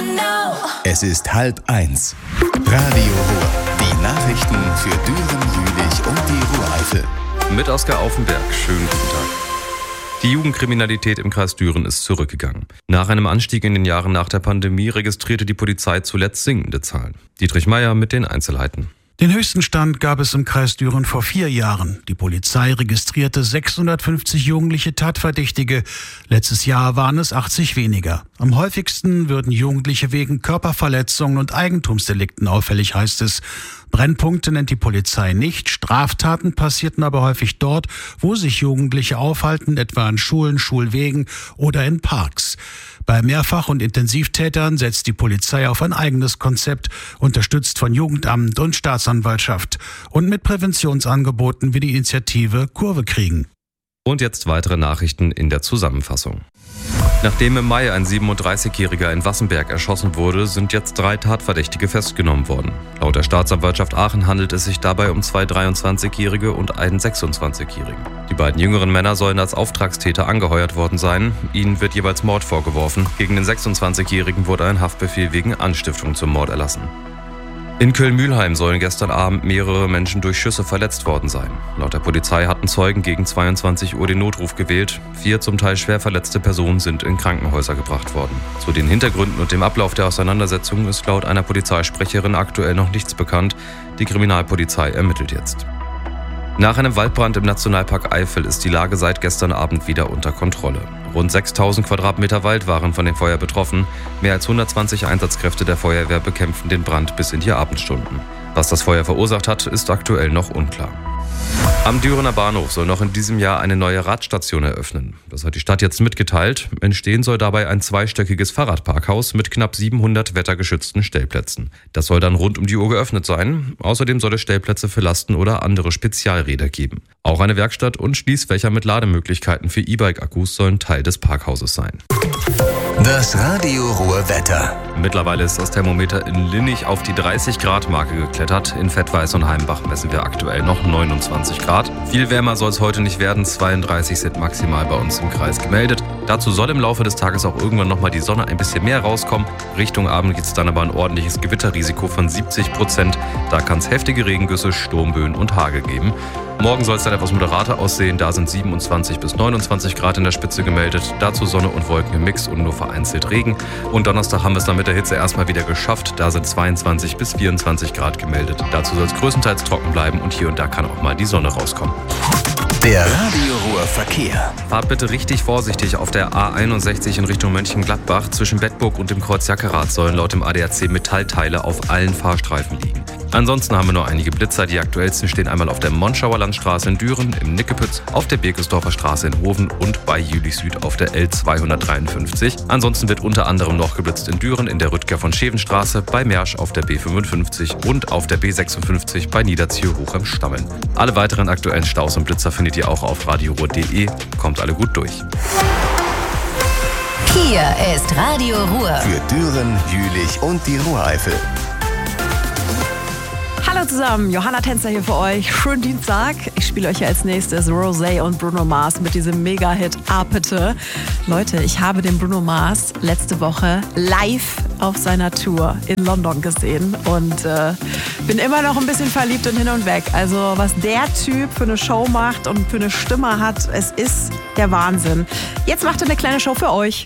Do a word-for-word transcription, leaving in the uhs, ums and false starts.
Es ist halb eins. Radio Ruhr. Die Nachrichten für Düren, Jülich und die Ruhr-Eifel. Mit Oskar Aufenberg. Schönen guten Tag. Die Jugendkriminalität im Kreis Düren ist zurückgegangen. Nach einem Anstieg in den Jahren nach der Pandemie registrierte die Polizei zuletzt sinkende Zahlen. Dietrich Meier mit den Einzelheiten. Den höchsten Stand gab es im Kreis Düren vor vier Jahren. Die Polizei registrierte sechshundertfünfzig jugendliche Tatverdächtige. Letztes Jahr waren es achtzig weniger. Am häufigsten würden Jugendliche wegen Körperverletzungen und Eigentumsdelikten auffällig, heißt es. Brennpunkte nennt die Polizei nicht. Straftaten passierten aber häufig dort, wo sich Jugendliche aufhalten, etwa an Schulen, Schulwegen oder in Parks. Bei Mehrfach- und Intensivtätern setzt die Polizei auf ein eigenes Konzept, unterstützt von Jugendamt und Staatsanwaltschaft und mit Präventionsangeboten wie die Initiative Kurve kriegen. Und jetzt weitere Nachrichten in der Zusammenfassung. Nachdem im Mai ein siebenunddreißigjähriger in Wassenberg erschossen wurde, sind jetzt drei Tatverdächtige festgenommen worden. Laut der Staatsanwaltschaft Aachen handelt es sich dabei um zwei dreiundzwanzigjährige und einen sechsundzwanzigjährigen. Die beiden jüngeren Männer sollen als Auftragstäter angeheuert worden sein. Ihnen wird jeweils Mord vorgeworfen. Gegen den sechsundzwanzigjährigen wurde ein Haftbefehl wegen Anstiftung zum Mord erlassen. In Köln-Mühlheim sollen gestern Abend mehrere Menschen durch Schüsse verletzt worden sein. Laut der Polizei hatten Zeugen gegen zweiundzwanzig Uhr den Notruf gewählt. Vier zum Teil schwer verletzte Personen sind in Krankenhäuser gebracht worden. Zu den Hintergründen und dem Ablauf der Auseinandersetzung ist laut einer Polizeisprecherin aktuell noch nichts bekannt. Die Kriminalpolizei ermittelt jetzt. Nach einem Waldbrand im Nationalpark Eifel ist die Lage seit gestern Abend wieder unter Kontrolle. Rund sechstausend Quadratmeter Wald waren von dem Feuer betroffen. Mehr als hundertzwanzig Einsatzkräfte der Feuerwehr bekämpfen den Brand bis in die Abendstunden. Was das Feuer verursacht hat, ist aktuell noch unklar. Am Dürener Bahnhof soll noch in diesem Jahr eine neue Radstation eröffnen. Das hat die Stadt jetzt mitgeteilt. Entstehen soll dabei ein zweistöckiges Fahrradparkhaus mit knapp siebenhundert wettergeschützten Stellplätzen. Das soll dann rund um die Uhr geöffnet sein. Außerdem soll es Stellplätze für Lasten- oder andere Spezialräder geben. Auch eine Werkstatt und Schließfächer mit Lademöglichkeiten für E-Bike-Akkus sollen Teil des Parkhauses sein. Das Radio Ruhr Wetter. Mittlerweile ist das Thermometer in Linnich auf die dreißig Grad Marke geklettert. In Fettweiß und Heimbach messen wir aktuell noch neunundzwanzig Grad. Viel wärmer soll es heute nicht werden. zweiunddreißig sind maximal bei uns im Kreis gemeldet. Dazu soll im Laufe des Tages auch irgendwann nochmal die Sonne ein bisschen mehr rauskommen. Richtung Abend gibt es dann aber ein ordentliches Gewitterrisiko von siebzig Prozent. Da kann es heftige Regengüsse, Sturmböen und Hagel geben. Morgen soll es dann etwas moderater aussehen. Da sind siebenundzwanzig bis neunundzwanzig Grad in der Spitze gemeldet. Dazu Sonne und Wolken im Mix und nur vereinzelt Regen. Und Donnerstag haben wir es dann mit der Hitze erstmal wieder geschafft. Da sind zweiundzwanzig bis vierundzwanzig Grad gemeldet. Dazu soll es größtenteils trocken bleiben und hier und da kann auch mal die Sonne rauskommen. Der Radio Ruhr Verkehr. Fahrt bitte richtig vorsichtig auf der A einundsechzig in Richtung Mönchengladbach. Zwischen Bedburg und dem Kreuz Jackerath sollen laut dem A D A C Metallteile auf allen Fahrstreifen liegen. Ansonsten haben wir noch einige Blitzer. Die aktuellsten stehen einmal auf der Monschauer Landstraße in Düren, im Nickepütz, auf der Birkesdorfer Straße in Hoven und bei Jülich Süd auf der L zweihundertdreiundfünfzig. Ansonsten wird unter anderem noch geblitzt in Düren in der Rüdger-von-Scheven-Straße, bei Mersch auf der B fünfundfünfzig und auf der B sechsundfünfzig bei Niederzier hoch im Stammeln. Alle weiteren aktuellen Staus und Blitzer findet ihr auch auf radioruhr punkt de. Kommt alle gut durch. Hier ist Radio Ruhr. Für Düren, Jülich und die Ruhr-Eifel. Hallo zusammen, Johanna Tänzer hier für euch. Schönen Dienstag. Ich spiele euch als nächstes Rosé und Bruno Mars mit diesem Mega-Hit Apete. Leute, ich habe den Bruno Mars letzte Woche live auf seiner Tour in London gesehen und äh, bin immer noch ein bisschen verliebt und hin und weg. Also was der Typ für eine Show macht und für eine Stimme hat, es ist der Wahnsinn. Jetzt macht er eine kleine Show für euch.